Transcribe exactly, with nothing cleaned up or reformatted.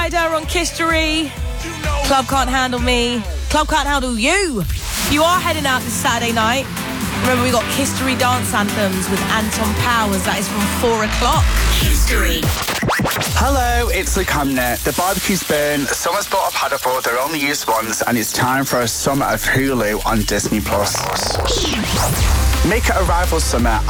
Ryder on Kistery. Club Can't Handle Me. Club Can't Handle You. You are heading out this Saturday night. Remember, we got Kistery Dance Anthems with Anton Powers. That is from four o'clock. Kistery. Hello, it's Luke Hamner. The barbecues burn, summer's bought a paddle, they're only used once, and it's time for a summer of Hulu on Disney Plus. Make it a rival summer